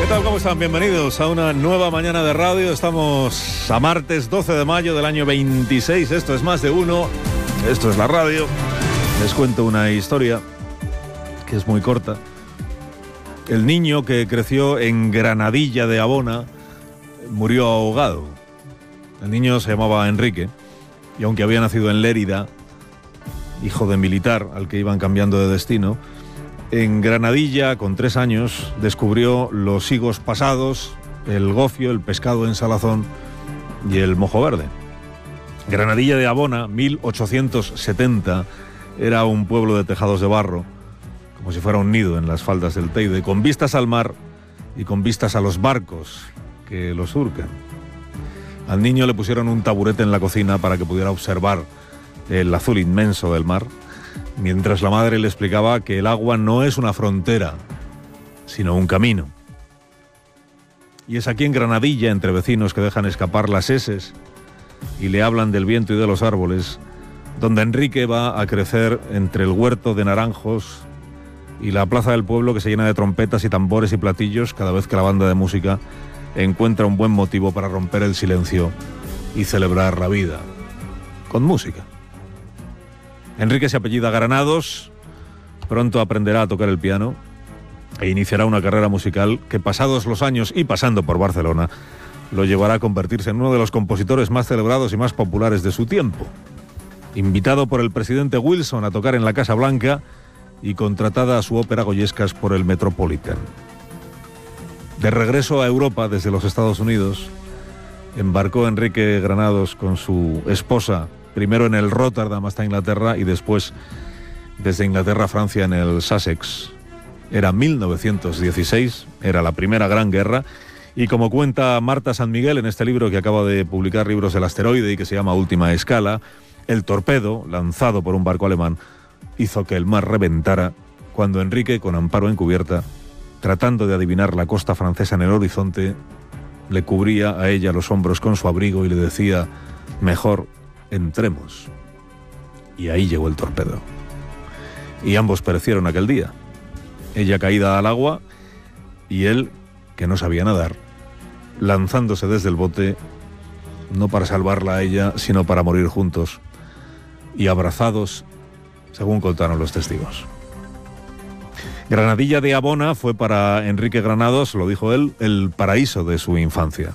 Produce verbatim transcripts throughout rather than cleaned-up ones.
tal? ¿Cómo están? Bienvenidos a una nueva mañana de radio. Estamos a martes doce de mayo del año veintiséis. Esto es Más de Uno. Esto es la radio. Les cuento una historia que es muy corta. El niño que creció en Granadilla de Abona murió ahogado. El niño se llamaba Enrique y aunque había nacido en Lérida, hijo de militar al que iban cambiando de destino, en Granadilla, con tres años, descubrió los higos pasados, el gofio, el pescado en salazón y el mojo verde. Granadilla de Abona, mil ochocientos setenta, era un pueblo de tejados de barro, como si fuera un nido en las faldas del Teide, con vistas al mar y con vistas a los barcos que lo surcan. Al niño le pusieron un taburete en la cocina para que pudiera observar el azul inmenso del mar, mientras la madre le explicaba que el agua no es una frontera, sino un camino. Y es aquí en Granadilla, entre vecinos que dejan escapar las eses y le hablan del viento y de los árboles, donde Enrique va a crecer entre el huerto de naranjos y la plaza del pueblo, que se llena de trompetas y tambores y platillos cada vez que la banda de música encuentra un buen motivo para romper el silencio y celebrar la vida con música. Enrique se apellida Granados, pronto aprenderá a tocar el piano e iniciará una carrera musical que, pasados los años y pasando por Barcelona, lo llevará a convertirse en uno de los compositores más celebrados y más populares de su tiempo. Invitado por el presidente Wilson a tocar en la Casa Blanca y contratada a su ópera Goyescas por el Metropolitan. De regreso a Europa desde los Estados Unidos, embarcó Enrique Granados con su esposa, primero en el Rotterdam hasta Inglaterra y después desde Inglaterra a Francia en el Sussex. Era mil novecientos dieciséis, era la primera gran guerra, y como cuenta Marta San Miguel en este libro que acaba de publicar, Libros del Asteroide, y que se llama Última Escala, el torpedo, lanzado por un barco alemán, hizo que el mar reventara cuando Enrique, con amparo en cubierta, tratando de adivinar la costa francesa en el horizonte, le cubría a ella los hombros con su abrigo y le decía: mejor entremos. Y ahí llegó el torpedo. Y ambos perecieron aquel día. Ella caída al agua y él, que no sabía nadar, lanzándose desde el bote, no para salvarla a ella, sino para morir juntos y abrazados, según contaron los testigos. Granadilla de Abona fue para Enrique Granados, lo dijo él, el paraíso de su infancia.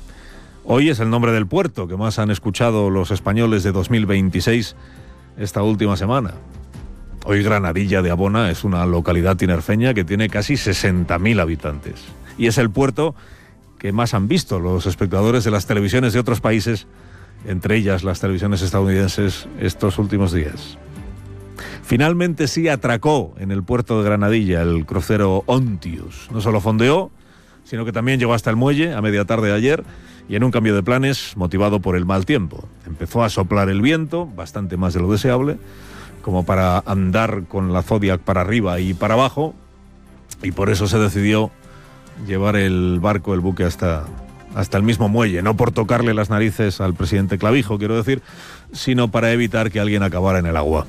Hoy es el nombre del puerto que más han escuchado los españoles de dos mil veintiséis esta última semana. Hoy Granadilla de Abona es una localidad tinerfeña que tiene casi sesenta mil habitantes. Y es el puerto que más han visto los espectadores de las televisiones de otros países, entre ellas las televisiones estadounidenses, estos últimos días. Finalmente sí atracó en el puerto de Granadilla el crucero Ontius. No solo fondeó, sino que también llegó hasta el muelle a media tarde de ayer, y en un cambio de planes motivado por el mal tiempo. Empezó a soplar el viento, bastante más de lo deseable, como para andar con la Zodiac para arriba y para abajo, y por eso se decidió llevar el barco, el buque, hasta, hasta el mismo muelle, no por tocarle las narices al presidente Clavijo, quiero decir, sino para evitar que alguien acabara en el agua.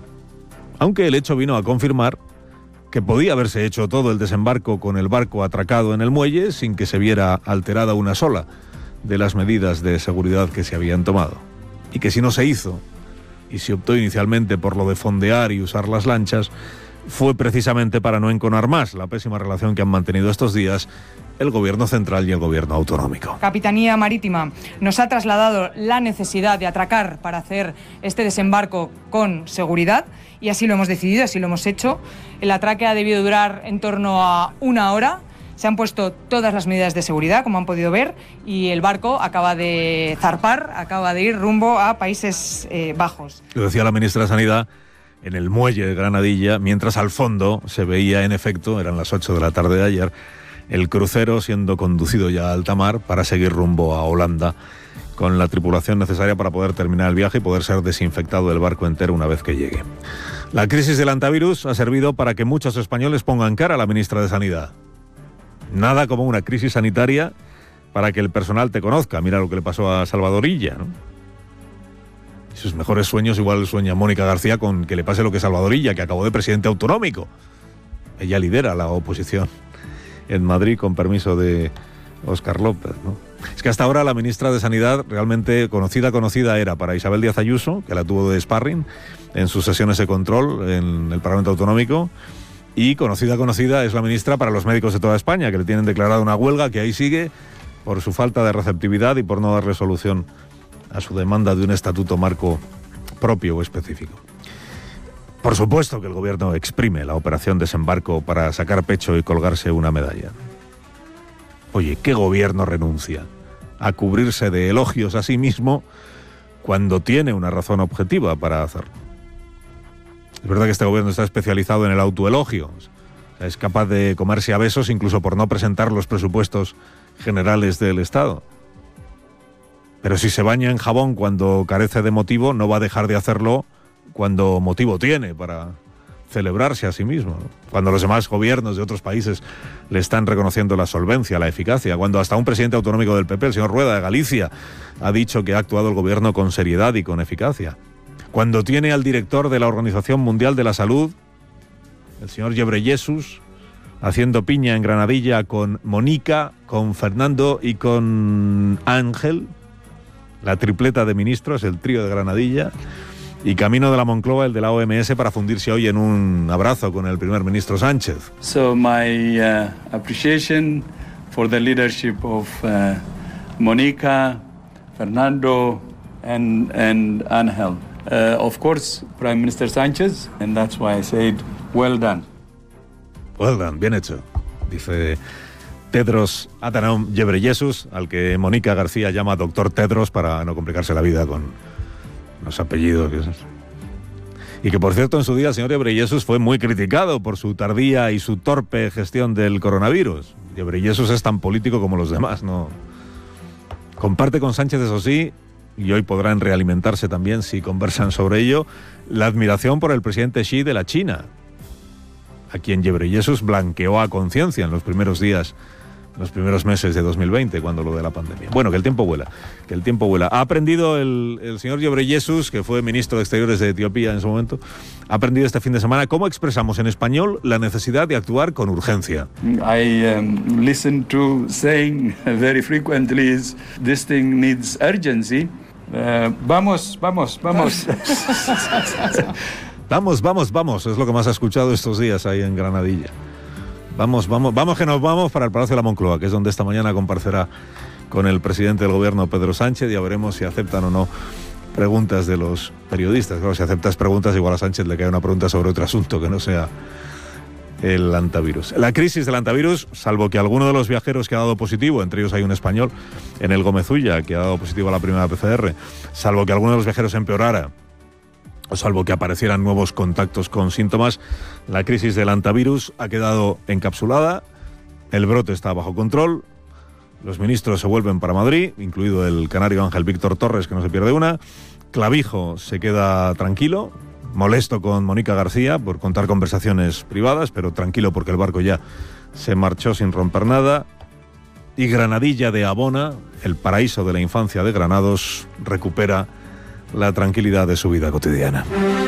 Aunque el hecho vino a confirmar que podía haberse hecho todo el desembarco con el barco atracado en el muelle sin que se viera alterada una sola de las medidas de seguridad que se habían tomado. Y que si no se hizo, y se optó inicialmente por lo de fondear y usar las lanchas, fue precisamente para no enconar más la pésima relación que han mantenido estos días el gobierno central y el gobierno autonómico. Capitanía Marítima nos ha trasladado la necesidad de atracar para hacer este desembarco con seguridad, y así lo hemos decidido, así lo hemos hecho. El atraque ha debido durar en torno a una hora. Se han puesto todas las medidas de seguridad, como han podido ver, y el barco acaba de zarpar, acaba de ir rumbo a Países eh, Bajos. Lo decía la ministra de Sanidad en el muelle de Granadilla, mientras al fondo se veía, en efecto, eran las ocho de la tarde de ayer, el crucero siendo conducido ya a alta mar para seguir rumbo a Holanda, con la tripulación necesaria para poder terminar el viaje y poder ser desinfectado el barco entero una vez que llegue. La crisis del antivirus ha servido para que muchos españoles pongan cara a la ministra de Sanidad. Nada como una crisis sanitaria para que el personal te conozca. Mira lo que le pasó a Salvadorilla, ¿no? Y sus mejores sueños igual sueña Mónica García con que le pase lo que Salvadorilla, que acabó de presidente autonómico. Ella lidera la oposición en Madrid con permiso de Óscar López, ¿no? Es que hasta ahora la ministra de Sanidad realmente conocida, conocida era para Isabel Díaz Ayuso, que la tuvo de sparring en sus sesiones de control en el Parlamento Autonómico, y conocida, conocida es la ministra para los médicos de toda España, que le tienen declarada una huelga que ahí sigue por su falta de receptividad y por no darle solución a su demanda de un estatuto marco propio o específico. Por supuesto que el gobierno exprime la operación desembarco para sacar pecho y colgarse una medalla. Oye, ¿qué gobierno renuncia a cubrirse de elogios a sí mismo cuando tiene una razón objetiva para hacerlo? Es verdad que este gobierno está especializado en el autoelogio. O sea, es capaz de comerse a besos incluso por no presentar los presupuestos generales del Estado. Pero si se baña en jabón cuando carece de motivo, no va a dejar de hacerlo cuando motivo tiene para celebrarse a sí mismo, ¿no? Cuando los demás gobiernos de otros países le están reconociendo la solvencia, la eficacia, cuando hasta un presidente autonómico del P P, el señor Rueda de Galicia, ha dicho que ha actuado el gobierno con seriedad y con eficacia, cuando tiene al director de la Organización Mundial de la Salud, el señor Ghebreyesus, haciendo piña en Granadilla con Mónica, con Fernando y con Ángel, la tripleta de ministros, el trío de Granadilla, y camino de la Moncloa el de la O M S para fundirse hoy en un abrazo con el primer ministro Sánchez. So my uh, appreciation for the leadership of uh, Mónica, Fernando and and Ángel. Uh, of course, Prime Minister Sánchez, and that's why I said well done. Well done, bien hecho, dice Tedros Adhanom Ghebreyesus, al que Mónica García llama doctor Tedros para no complicarse la vida con los apellidos. Y que, por cierto, en su día el señor Ghebreyesus fue muy criticado por su tardía y su torpe gestión del coronavirus. Ghebreyesus es tan político como los demás, ¿no? Comparte con Sánchez, eso sí, y hoy podrán realimentarse también si conversan sobre ello, la admiración por el presidente Xi de la China, a quien Ghebreyesus blanqueó a conciencia en los primeros días, los primeros meses de dos mil veinte, cuando lo de la pandemia. Bueno, que el tiempo vuela, que el tiempo vuela. Ha aprendido el, el señor Ghebreyesus, que fue ministro de Exteriores de Etiopía en su momento, ha aprendido este fin de semana cómo expresamos en español la necesidad de actuar con urgencia. I um, listen to saying very frequently is this thing needs urgency. Uh, vamos, vamos, vamos. Vamos, vamos, vamos, es lo que más ha escuchado estos días ahí en Granadilla. Vamos, vamos, vamos que nos vamos para el Palacio de la Moncloa, que es donde esta mañana comparecerá con el presidente del gobierno, Pedro Sánchez, y ya veremos si aceptan o no preguntas de los periodistas. Claro, si aceptas preguntas, igual a Sánchez le cae una pregunta sobre otro asunto que no sea el antivirus. La crisis del antivirus, salvo que alguno de los viajeros que ha dado positivo, entre ellos hay un español en el Gómez Ulla que ha dado positivo a la primera P C R, salvo que alguno de los viajeros empeorara, o salvo que aparecieran nuevos contactos con síntomas, la crisis del antivirus ha quedado encapsulada, el brote está bajo control, los ministros se vuelven para Madrid, incluido el canario Ángel Víctor Torres, que no se pierde una, Clavijo se queda tranquilo, molesto con Mónica García por contar conversaciones privadas, pero tranquilo porque el barco ya se marchó sin romper nada, y Granadilla de Abona, el paraíso de la infancia de Granados, recupera la tranquilidad de su vida cotidiana.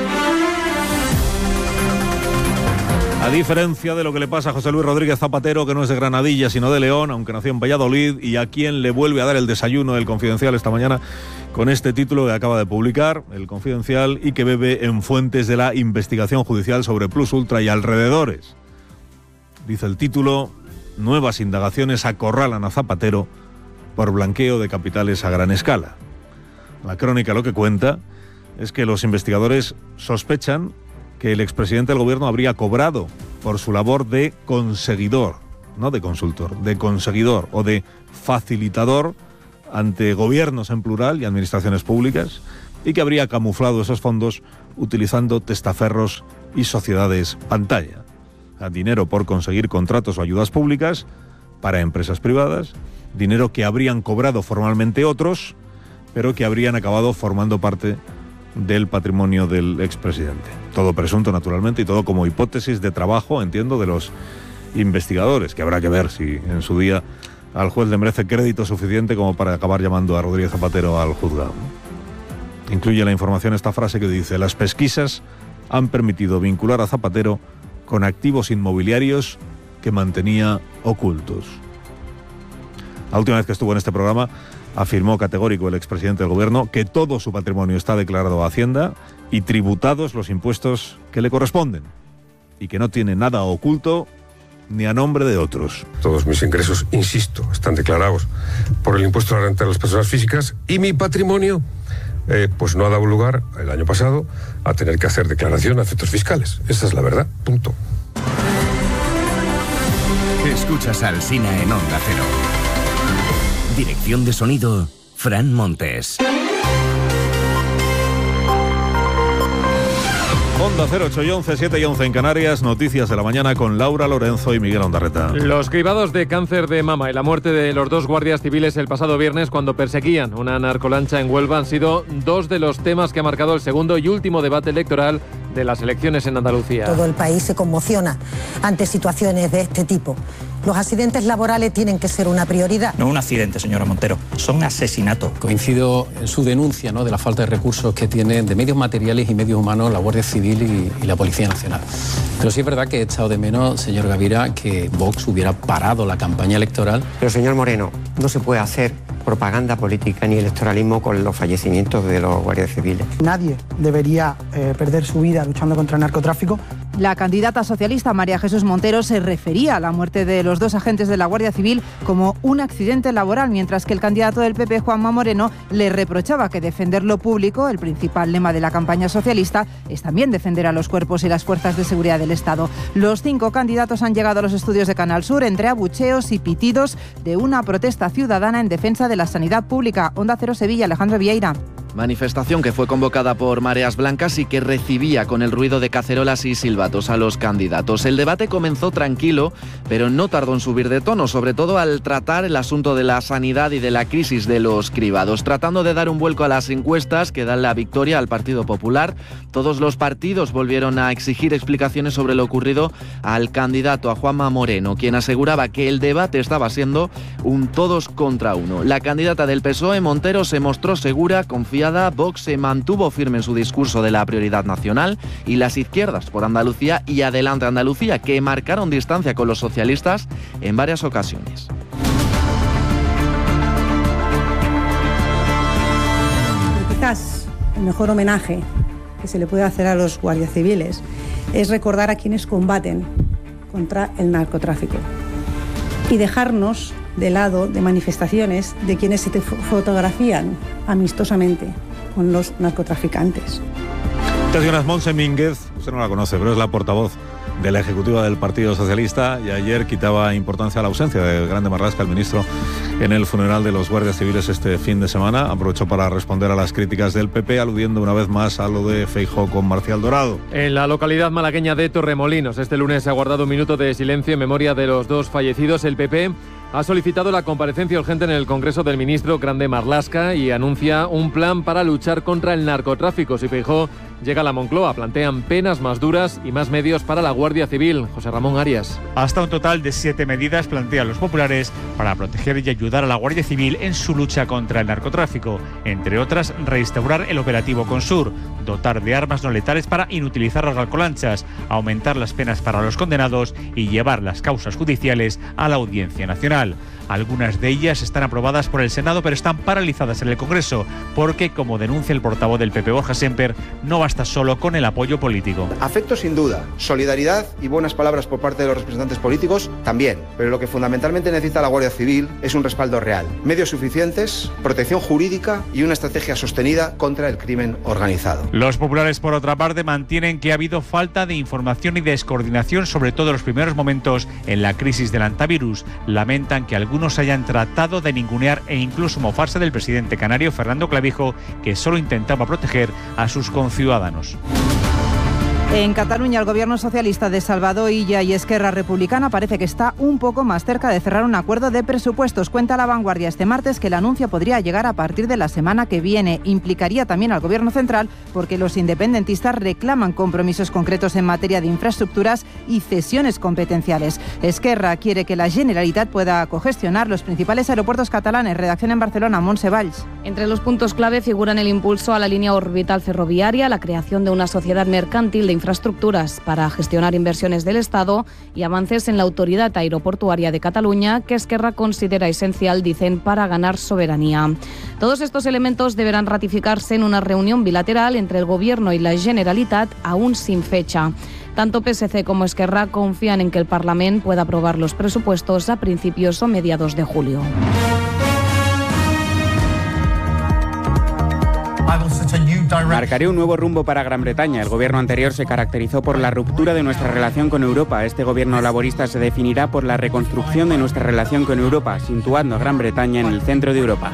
A diferencia de lo que le pasa a José Luis Rodríguez Zapatero, que no es de Granadilla sino de León, aunque nació en Valladolid, y a quien le vuelve a dar el desayuno El Confidencial esta mañana con este título que acaba de publicar El Confidencial y que bebe en fuentes de la investigación judicial sobre Plus Ultra y alrededores. Dice el título: nuevas indagaciones acorralan a Zapatero por blanqueo de capitales a gran escala. La crónica lo que cuenta es que los investigadores sospechan que el expresidente del gobierno habría cobrado por su labor de conseguidor, no de consultor, de conseguidor o de facilitador ante gobiernos en plural y administraciones públicas, y que habría camuflado esos fondos utilizando testaferros y sociedades pantalla. A dinero por conseguir contratos o ayudas públicas para empresas privadas, dinero que habrían cobrado formalmente otros, pero que habrían acabado formando parte del patrimonio del expresidente. Todo presunto, naturalmente, y todo como hipótesis de trabajo, entiendo, de los investigadores, que habrá que ver si en su día al juez le merece crédito suficiente como para acabar llamando a Rodríguez Zapatero al juzgado. Incluye la información esta frase que dice: las pesquisas han permitido vincular a Zapatero con activos inmobiliarios que mantenía ocultos. La última vez que estuvo en este programa afirmó categórico el expresidente del gobierno que todo su patrimonio está declarado a Hacienda y tributados los impuestos que le corresponden y que no tiene nada oculto ni a nombre de otros. Todos mis ingresos, insisto, están declarados por el impuesto a la renta de las personas físicas y mi patrimonio eh, pues no ha dado lugar el año pasado a tener que hacer declaración a efectos fiscales. Esa es la verdad, punto. Escuchas al Alsina en Onda Cero. Dirección de sonido, Fran Montes. Onda cero, ocho y once, siete y once en Canarias, noticias de la mañana con Laura Lorenzo y Miguel Ondarreta. Los cribados de cáncer de mama y la muerte de los dos guardias civiles el pasado viernes cuando perseguían una narcolancha en Huelva han sido dos de los temas que ha marcado el segundo y último debate electoral de las elecciones en Andalucía. Todo el país se conmociona ante situaciones de este tipo. Los accidentes laborales tienen que ser una prioridad. No un accidente, señora Montero, son asesinatos. Coincido en su denuncia, ¿no?, de la falta de recursos que tienen de medios materiales y medios humanos la Guardia Civil y, y la Policía Nacional. Pero sí es verdad que he echado de menos, señor Gavira, que Vox hubiera parado la campaña electoral. Pero, señor Moreno, no se puede hacer propaganda política ni electoralismo con los fallecimientos de los guardias civiles. Nadie debería eh, perder su vida luchando contra el narcotráfico. La candidata socialista María Jesús Montero se refería a la muerte de los dos agentes de la Guardia Civil como un accidente laboral, mientras que el candidato del P P, Juanma Moreno, le reprochaba que defender lo público, el principal lema de la campaña socialista, es también defender a los cuerpos y las fuerzas de seguridad del Estado. Los cinco candidatos han llegado a los estudios de Canal Sur entre abucheos y pitidos de una protesta ciudadana en defensa de la sanidad pública. Onda Cero Sevilla, Alejandro Vieira. Manifestación que fue convocada por Mareas Blancas y que recibía con el ruido de cacerolas y silbatos a los candidatos. El debate comenzó tranquilo, pero no tardó en subir de tono, sobre todo al tratar el asunto de la sanidad y de la crisis de los cribados. Tratando de dar un vuelco a las encuestas que dan la victoria al Partido Popular, todos los partidos volvieron a exigir explicaciones sobre lo ocurrido al candidato, a Juanma Moreno, quien aseguraba que el debate estaba siendo un todos contra uno. La candidata del P S O E, Montero, se mostró segura, confiada. Vox se mantuvo firme en su discurso de la prioridad nacional y las izquierdas por Andalucía y Adelante Andalucía, que marcaron distancia con los socialistas en varias ocasiones. Quizás el mejor homenaje que se le puede hacer a los guardias civiles es recordar a quienes combaten contra el narcotráfico y dejarnos de lado de manifestaciones de quienes se fotografían amistosamente con los narcotraficantes. Jonas Montse Mínguez, usted no la conoce, pero es la portavoz de la ejecutiva del Partido Socialista y ayer quitaba importancia a la ausencia de Grande Marlaska, el ministro, en el funeral de los guardias civiles este fin de semana. Aprovechó para responder a las críticas del P P, aludiendo una vez más a lo de Feijóo con Marcial Dorado. En la localidad malagueña de Torremolinos, este lunes se ha guardado un minuto de silencio en memoria de los dos fallecidos. El P P ha solicitado la comparecencia urgente en el Congreso del ministro Grande Marlaska y anuncia un plan para luchar contra el narcotráfico. Si Feijóo llega a la Moncloa, plantean penas más duras y más medios para la Guardia Civil. José Ramón Arias. Hasta un total de siete medidas plantean los populares para proteger y ayudar a la Guardia Civil en su lucha contra el narcotráfico. Entre otras, restaurar el operativo Consur, dotar de armas no letales para inutilizar las narcolanchas, aumentar las penas para los condenados y llevar las causas judiciales a la Audiencia Nacional. Algunas de ellas están aprobadas por el Senado, pero están paralizadas en el Congreso, porque, como denuncia el portavoz del P P, Borja Semper, no basta solo con el apoyo político. Afecto sin duda, solidaridad y buenas palabras por parte de los representantes políticos también, pero lo que fundamentalmente necesita la Guardia Civil es un respaldo real, medios suficientes, protección jurídica y una estrategia sostenida contra el crimen organizado. Los populares, por otra parte, mantienen que ha habido falta de información y descoordinación, sobre todo en los primeros momentos en la crisis del antivirus. Lamentan que algunos hayan tratado de ningunear e incluso mofarse del presidente canario Fernando Clavijo, que solo intentaba proteger a sus conciudadanos. En Cataluña, el gobierno socialista de Salvador Illa y Esquerra Republicana parece que está un poco más cerca de cerrar un acuerdo de presupuestos. Cuenta La Vanguardia este martes que el anuncio podría llegar a partir de la semana que viene. Implicaría también al gobierno central porque los independentistas reclaman compromisos concretos en materia de infraestructuras y cesiones competenciales. Esquerra quiere que la Generalitat pueda cogestionar los principales aeropuertos catalanes. Redacción en Barcelona, Montse Valls. Entre los puntos clave figuran el impulso a la línea orbital ferroviaria, la creación de una sociedad mercantil de infraestructuras infraestructuras para gestionar inversiones del Estado y avances en la Autoridad Aeroportuaria de Cataluña, que Esquerra considera esencial, dicen, para ganar soberanía. Todos estos elementos deberán ratificarse en una reunión bilateral entre el Gobierno y la Generalitat, aún sin fecha. Tanto P S C como Esquerra confían en que el Parlamento pueda aprobar los presupuestos a principios o mediados de julio. Marcaré un nuevo rumbo para Gran Bretaña. El gobierno anterior se caracterizó por la ruptura de nuestra relación con Europa. Este gobierno laborista se definirá por la reconstrucción de nuestra relación con Europa, situando a Gran Bretaña en el centro de Europa.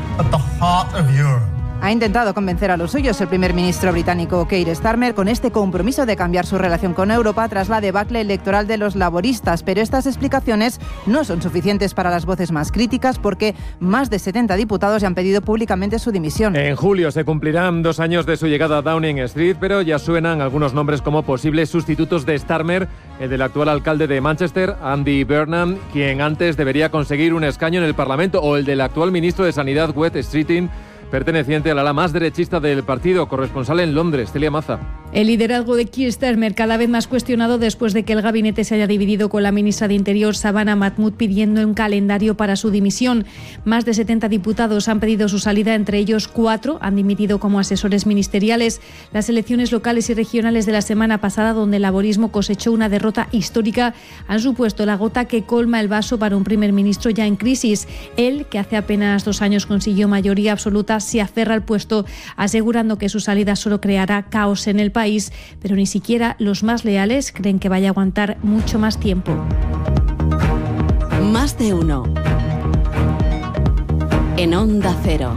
Ha intentado convencer a los suyos el primer ministro británico Keir Starmer con este compromiso de cambiar su relación con Europa tras la debacle electoral de los laboristas, pero estas explicaciones no son suficientes para las voces más críticas porque más de setenta diputados ya han pedido públicamente su dimisión. En julio se cumplirán dos años de su llegada a Downing Street, pero ya suenan algunos nombres como posibles sustitutos de Starmer, el del actual alcalde de Manchester, Andy Burnham, quien antes debería conseguir un escaño en el Parlamento, o el del actual ministro de Sanidad, Wes Streeting, perteneciente al ala más derechista del partido. Corresponsal en Londres, Celia Maza. El liderazgo de Keir Starmer cada vez más cuestionado después de que el gabinete se haya dividido, con la ministra de Interior, Savannah Mahmood, pidiendo un calendario para su dimisión. Más de setenta diputados han pedido su salida, entre ellos cuatro han dimitido como asesores ministeriales. Las elecciones locales y regionales de la semana pasada, donde el laborismo cosechó una derrota histórica, han supuesto la gota que colma el vaso para un primer ministro ya en crisis. Él, que hace apenas dos años consiguió mayoría absoluta, se aferra al puesto, asegurando que su salida solo creará caos en el país, pero ni siquiera los más leales creen que vaya a aguantar mucho más tiempo. Más de uno. En Onda Cero.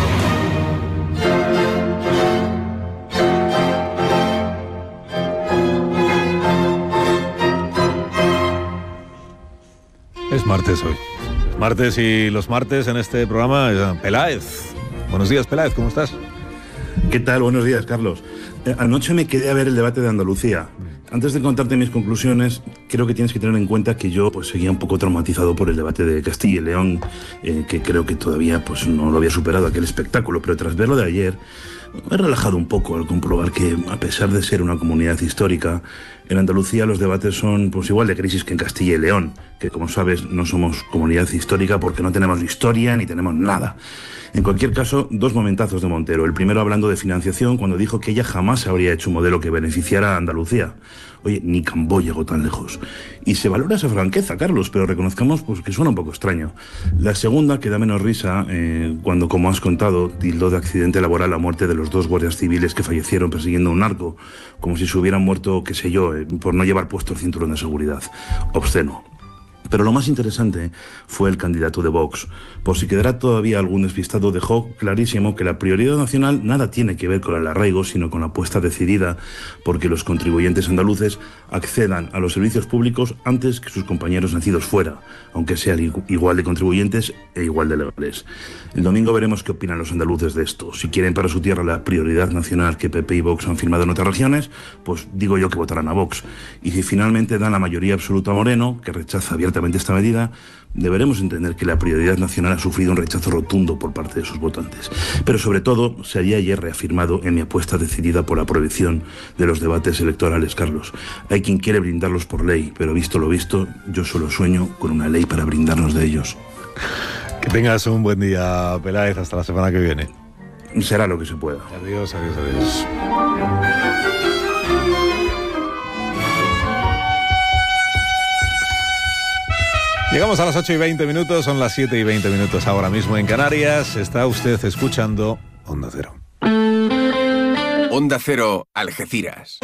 Es martes hoy. Es martes y los martes en este programa es Peláez. Buenos días, Peláez, ¿cómo estás? ¿Qué tal? Buenos días, Carlos. Eh, anoche me quedé a ver el debate de Andalucía. Antes de contarte mis conclusiones, creo que tienes que tener en cuenta que yo pues seguía un poco traumatizado por el debate de Castilla y León, eh, que creo que todavía pues no lo había superado aquel espectáculo, pero tras verlo de ayer, me he relajado un poco al comprobar que, a pesar de ser una comunidad histórica, en Andalucía los debates son pues igual de crisis que en Castilla y León, que, como sabes, no somos comunidad histórica porque no tenemos historia ni tenemos nada. En cualquier caso, dos momentazos de Montero. El primero hablando de financiación, cuando dijo que ella jamás habría hecho un modelo que beneficiara a Andalucía. Oye, ni Cambó llegó tan lejos. Y se valora esa franqueza, Carlos, pero reconozcamos pues, que suena un poco extraño. La segunda, que da menos risa, eh, cuando, como has contado, tildó de accidente laboral la muerte de los dos guardias civiles que fallecieron persiguiendo a un narco, como si se hubieran muerto, qué sé yo, eh, por no llevar puesto el cinturón de seguridad. Obsceno. Pero lo más interesante fue el candidato de Vox. Por si quedara todavía algún despistado, dejó clarísimo que la prioridad nacional nada tiene que ver con el arraigo, sino con la apuesta decidida porque los contribuyentes andaluces accedan a los servicios públicos antes que sus compañeros nacidos fuera, aunque sean igual de contribuyentes e igual de legales. El domingo veremos qué opinan los andaluces de esto. Si quieren para su tierra la prioridad nacional que P P y Vox han firmado en otras regiones, pues digo yo que votarán a Vox. Y si finalmente dan la mayoría absoluta a Moreno, que rechaza abiertamente esta medida, deberemos entender que la prioridad nacional ha sufrido un rechazo rotundo por parte de sus votantes. Pero sobre todo, se había ayer reafirmado en mi apuesta decidida por la prohibición de los debates electorales, Carlos. Hay quien quiere brindarlos por ley, pero visto lo visto, yo solo sueño con una ley para brindarnos de ellos. Que tengas un buen día, Peláez, hasta la semana que viene. Será lo que se pueda. Adiós, adiós, adiós. Llegamos a las ocho y veinte minutos, son las siete y veinte minutos ahora mismo en Canarias. Está usted escuchando Onda Cero. Onda Cero, Algeciras.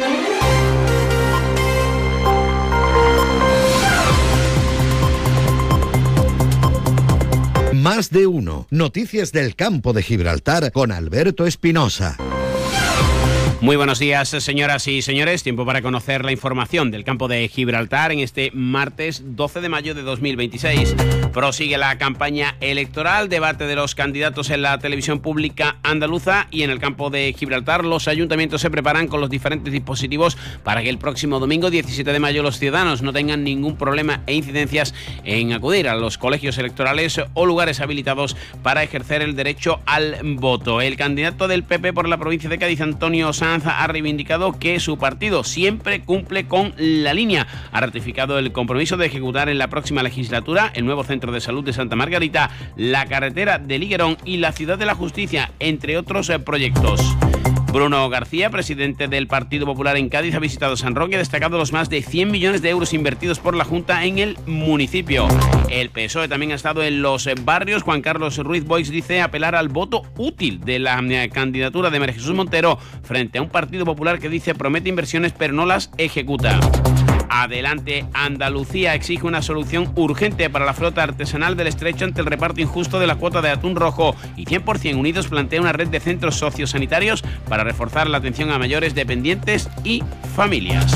Más de uno. Noticias del campo de Gibraltar con Alberto Espinosa. Muy buenos días, señoras y señores. Tiempo para conocer la información del campo de Gibraltar en este martes doce de mayo de dos mil veintiséis. Prosigue la campaña electoral, debate de los candidatos en la televisión pública andaluza, y en el campo de Gibraltar los ayuntamientos se preparan con los diferentes dispositivos para que el próximo domingo diecisiete de mayo los ciudadanos no tengan ningún problema e incidencias en acudir a los colegios electorales o lugares habilitados para ejercer el derecho al voto. El candidato del P P por la provincia de Cádiz, Antonio Sanz, Sanz ha reivindicado que su partido siempre cumple con la línea. Ha ratificado el compromiso de ejecutar en la próxima legislatura el nuevo centro de salud de Santa Margarita, la carretera de Liguerón y la Ciudad de la Justicia, entre otros proyectos. Bruno García, presidente del Partido Popular en Cádiz, ha visitado San Roque y ha destacado los más de cien millones de euros invertidos por la Junta en el municipio. El P S O E también ha estado en los barrios. Juan Carlos Ruiz Boix dice apelar al voto útil de la candidatura de María Jesús Montero frente a un Partido Popular que dice promete inversiones pero no las ejecuta. Adelante Andalucía exige una solución urgente para la flota artesanal del estrecho ante el reparto injusto de la cuota de atún rojo, y cien por ciento Unidos plantea una red de centros sociosanitarios para reforzar la atención a mayores dependientes y familias.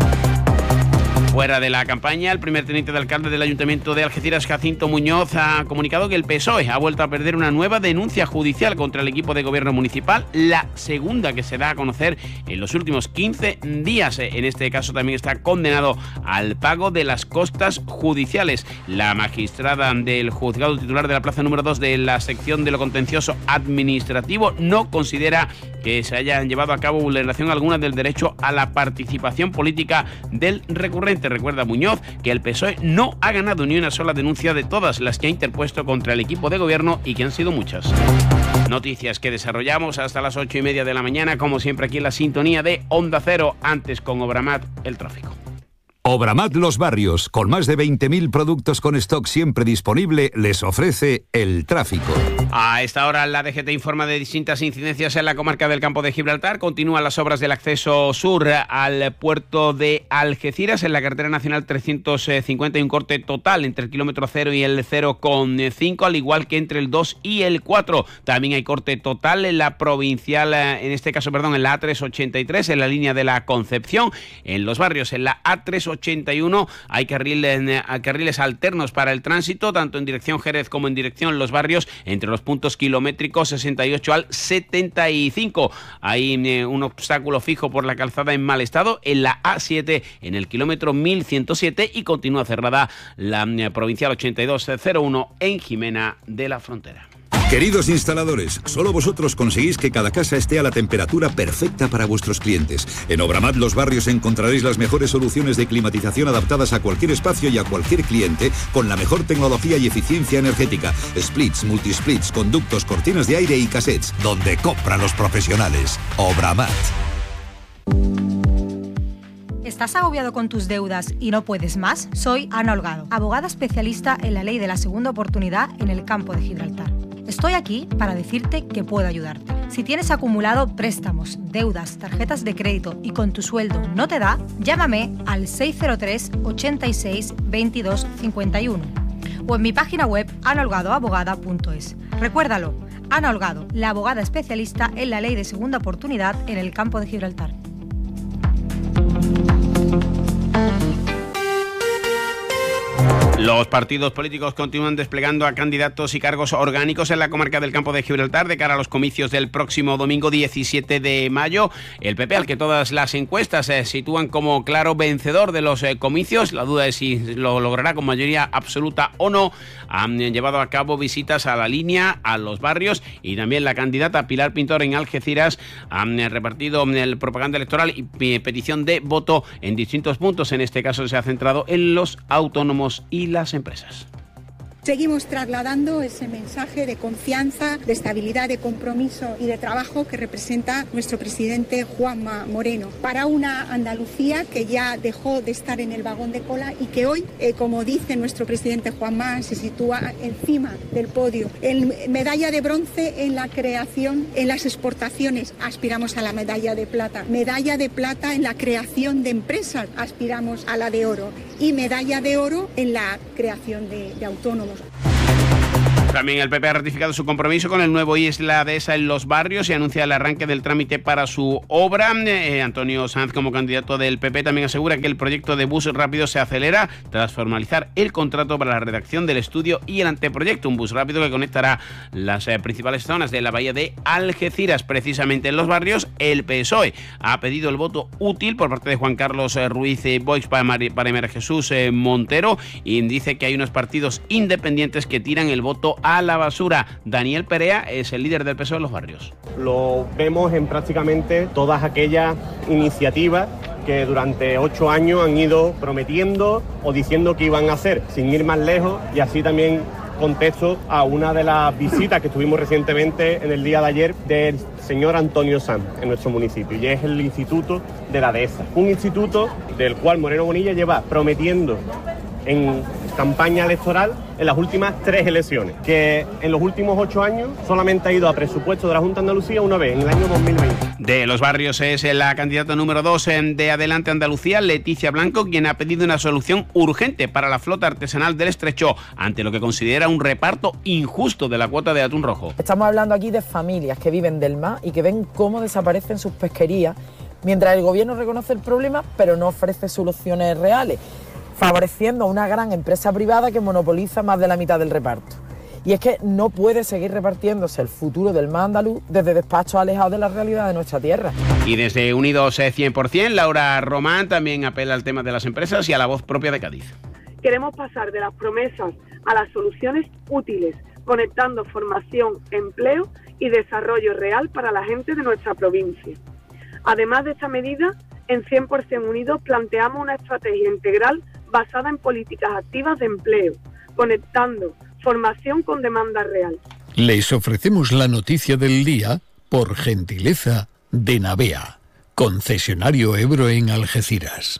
Fuera de la campaña, el primer teniente de alcalde del Ayuntamiento de Algeciras, Jacinto Muñoz, ha comunicado que el P S O E ha vuelto a perder una nueva denuncia judicial contra el equipo de gobierno municipal, la segunda que se da a conocer en los últimos quince días. En este caso también está condenado al pago de las costas judiciales. La magistrada del juzgado titular de la plaza número dos de la sección de lo contencioso administrativo no considera que se hayan llevado a cabo vulneración alguna del derecho a la participación política del recurrente. Recuerda Muñoz que el P S O E no ha ganado ni una sola denuncia de todas las que ha interpuesto contra el equipo de gobierno y que han sido muchas. Noticias que desarrollamos hasta las ocho y media de la mañana, como siempre aquí en la sintonía de Onda Cero, antes con Obramat, el tráfico. Obramat Los Barrios, con más de veinte mil productos con stock siempre disponible, les ofrece el tráfico. A esta hora la D G T informa de distintas incidencias en la comarca del Campo de Gibraltar. Continúan las obras del acceso sur al puerto de Algeciras en la carretera nacional trescientos cincuenta, y un corte total entre el kilómetro cero y el cero coma cinco, al igual que entre el dos y el cuatro. También hay corte total en la provincial, en este caso, perdón, en la A trescientos ochenta y tres, en la línea de la Concepción. En Los Barrios, en la A trescientos ochenta y uno, hay carriles, carriles alternos para el tránsito, tanto en dirección Jerez como en dirección Los Barrios, entre los puntos kilométricos sesenta y ocho al setenta y cinco. Hay eh, un obstáculo fijo por la calzada en mal estado en la A siete, en el kilómetro mil ciento siete, y continúa cerrada la eh, provincial ochenta y dos cero uno en Jimena de la Frontera. Queridos instaladores, solo vosotros conseguís que cada casa esté a la temperatura perfecta para vuestros clientes. En Obramat Los Barrios encontraréis las mejores soluciones de climatización adaptadas a cualquier espacio y a cualquier cliente, con la mejor tecnología y eficiencia energética. Splits, multisplits, conductos, cortinas de aire y cassettes, donde compran los profesionales. Obramat. ¿Estás agobiado con tus deudas y no puedes más? Soy Ana Holgado, abogada especialista en la ley de la segunda oportunidad en el Campo de Gibraltar. Estoy aquí para decirte que puedo ayudarte. Si tienes acumulado préstamos, deudas, tarjetas de crédito y con tu sueldo no te da, llámame al seis cero tres, ochenta y seis, veintidós cincuenta y uno o en mi página web ana holgado abogada punto es. Recuérdalo, Ana Holgado, la abogada especialista en la ley de segunda oportunidad en el Campo de Gibraltar. Los partidos políticos continúan desplegando a candidatos y cargos orgánicos en la comarca del Campo de Gibraltar de cara a los comicios del próximo domingo diecisiete de mayo. El P P, al que todas las encuestas se eh, sitúan como claro vencedor de los eh, comicios, la duda es si lo logrará con mayoría absoluta o no, han llevado a cabo visitas a la línea, a Los Barrios, y también la candidata Pilar Pintor en Algeciras han eh, repartido el propaganda electoral y eh, petición de voto en distintos puntos. En este caso se ha centrado en los autónomos y las empresas. Seguimos trasladando ese mensaje de confianza, de estabilidad, de compromiso y de trabajo que representa nuestro presidente Juanma Moreno para una Andalucía que ya dejó de estar en el vagón de cola y que hoy, eh, como dice nuestro presidente Juanma, se sitúa encima del podio. En medalla de bronce en la creación, en las exportaciones, aspiramos a la medalla de plata. Medalla de plata en la creación de empresas, aspiramos a la de oro. Y medalla de oro en la creación de, de autónomos. También el P P ha ratificado su compromiso con el nuevo Isla Dehesa en Los Barrios y anuncia el arranque del trámite para su obra. Eh, Antonio Sanz, como candidato del P P, también asegura que el proyecto de bus rápido se acelera tras formalizar el contrato para la redacción del estudio y el anteproyecto, un bus rápido que conectará las eh, principales zonas de la bahía de Algeciras. Precisamente en Los Barrios, el P S O E ha pedido el voto útil por parte de Juan Carlos eh, Ruiz eh, Boix para, para María Jesús eh, Montero, y dice que hay unos partidos independientes que tiran el voto a la basura. Daniel Perea es el líder del P S O E en Los Barrios. Lo vemos en prácticamente todas aquellas iniciativas que durante ocho años han ido prometiendo o diciendo que iban a hacer, sin ir más lejos, y así también contesto a una de las visitas que tuvimos recientemente en el día de ayer del señor Antonio Sanz en nuestro municipio, y es el Instituto de la Dehesa, un instituto del cual Moreno Bonilla lleva prometiendo en campaña electoral en las últimas tres elecciones, que en los últimos ocho años solamente ha ido a presupuesto de la Junta de Andalucía una vez, en el año dos mil veinte. De Los Barrios es la candidata número dos de Adelante Andalucía, Leticia Blanco, quien ha pedido una solución urgente para la flota artesanal del Estrecho, ante lo que considera un reparto injusto de la cuota de atún rojo. Estamos hablando aquí de familias que viven del mar y que ven cómo desaparecen sus pesquerías, mientras el gobierno reconoce el problema, pero no ofrece soluciones reales, favoreciendo a una gran empresa privada que monopoliza más de la mitad del reparto. Y es que no puede seguir repartiéndose el futuro del mar andaluz desde despachos alejados de la realidad de nuestra tierra. Y desde Unidos cien por ciento, Laura Román también apela al tema de las empresas y a la voz propia de Cádiz. Queremos pasar de las promesas a las soluciones útiles, conectando formación, empleo y desarrollo real para la gente de nuestra provincia. Además de esta medida, en cien por ciento Unidos planteamos una estrategia integral basada en políticas activas de empleo, conectando formación con demanda real. Les ofrecemos la noticia del día por gentileza de Navea, concesionario Ebro en Algeciras.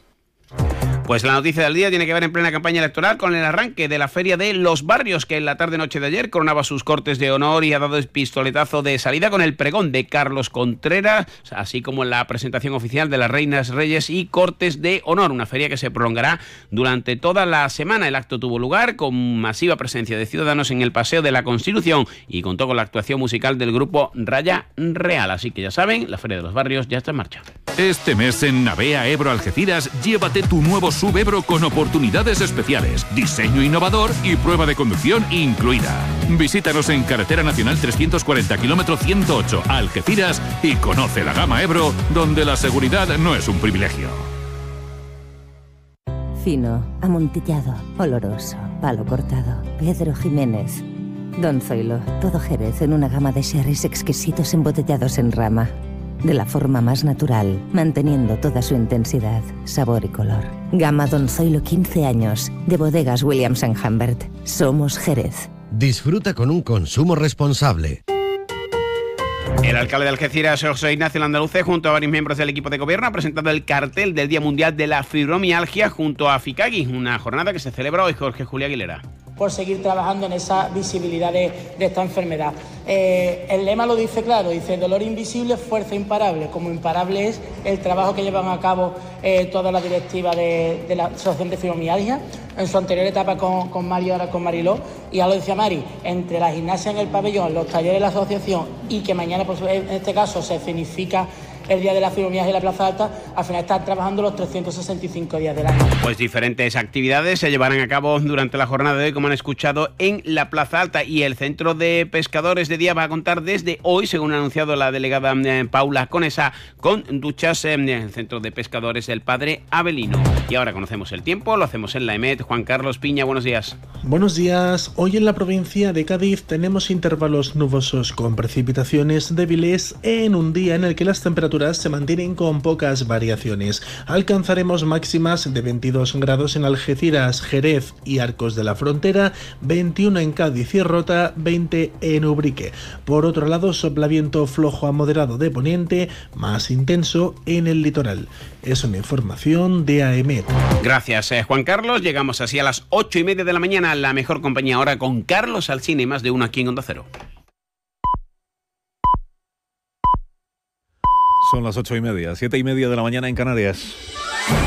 Pues la noticia del día tiene que ver en plena campaña electoral con el arranque de la Feria de Los Barrios, que en la tarde-noche de ayer coronaba sus cortes de honor y ha dado el pistoletazo de salida con el pregón de Carlos Contreras, así como la presentación oficial de las Reinas Reyes y cortes de honor. Una feria que se prolongará durante toda la semana. El acto tuvo lugar con masiva presencia de ciudadanos en el Paseo de la Constitución y contó con la actuación musical del grupo Raya Real. Así que ya saben, la Feria de Los Barrios ya está en marcha. Este mes en Navea Ebro Algeciras, llévate tu nuevo S U V Ebro con oportunidades especiales, diseño innovador y prueba de conducción incluida. Visítanos en Carretera Nacional trescientos cuarenta, kilómetro ciento ocho, Algeciras, y conoce la gama Ebro, donde la seguridad no es un privilegio. Fino, amontillado, oloroso, palo cortado, Pedro Jiménez. Don Zoilo, todo Jerez en una gama de sherries exquisitos embotellados en rama. De la forma más natural, manteniendo toda su intensidad, sabor y color. Gama Don Zoilo quince años, de Bodegas Williams and Humbert. Somos Jerez. Disfruta con un consumo responsable. El alcalde de Algeciras, José Ignacio Landaluce, junto a varios miembros del equipo de gobierno, ha presentado el cartel del Día Mundial de la Fibromialgia junto a FICAGI, una jornada que se celebra hoy. Jorge Julia Aguilera. Por seguir trabajando en esa visibilidad de, de esta enfermedad. Eh, el lema lo dice claro, dice dolor invisible, fuerza imparable. Como imparable es el trabajo que llevan a cabo eh, toda la directiva de, de la Asociación de Fibromialgia, en su anterior etapa con, con Mario, ahora con Mariló, y ya lo decía Mari, entre la gimnasia en el pabellón, los talleres de la asociación y que mañana, pues, en este caso, se escenifica el Día de la Fibromialgia en la Plaza Alta, al final están trabajando los trescientos sesenta y cinco días del año. Pues diferentes actividades se llevarán a cabo durante la jornada de hoy, como han escuchado, en la Plaza Alta, y el Centro de Pescadores de Día va a contar desde hoy, según ha anunciado la delegada eh, Paula Conesa, con duchas eh, en el Centro de Pescadores del Padre Abelino. Y ahora conocemos el tiempo, lo hacemos en la EMET. Juan Carlos Piña, buenos días. Buenos días. Hoy en la provincia de Cádiz tenemos intervalos nubosos con precipitaciones débiles en un día en el que las temperaturas se mantienen con pocas variaciones. Alcanzaremos máximas de veintidós grados en Algeciras, Jerez y Arcos de la Frontera, veintiuno en Cádiz y Rota, veinte en Ubrique. Por otro lado, sopla viento flojo a moderado de poniente, más intenso en el litoral. Es una información de A E M E T. Gracias, eh, Juan Carlos. Llegamos así a las ocho y media de la mañana, la mejor compañía ahora con Carlos Alsina y más de uno aquí en Onda Cero. Son las ocho y media, siete y media de la mañana en Canarias.